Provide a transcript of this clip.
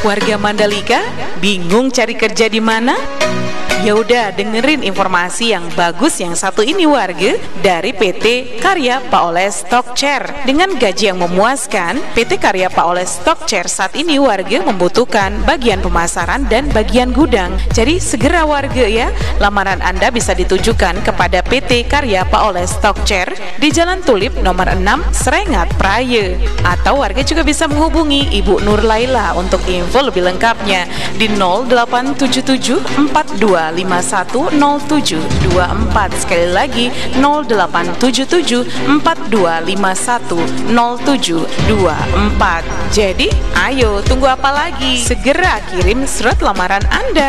Warga Mandalika, bingung cari kerja di mana? Ya udah, dengerin informasi yang bagus yang satu ini warga dari PT Karya Paoles Stockchair. Dengan gaji yang memuaskan, PT Karya Paoles Stockchair saat ini warga membutuhkan bagian pemasaran dan bagian gudang. Jadi segera warga ya, lamaran Anda bisa ditujukan kepada PT Karya Paoles Stockchair di Jalan Tulip nomor 6 Serengat Praya. Atau warga juga bisa menghubungi Ibu Nur Laila untuk info lebih lengkapnya di 0877 42510724. Sekali lagi 0877 42510724. Jadi ayo, tunggu apa lagi? Segera kirim surat lamaran Anda.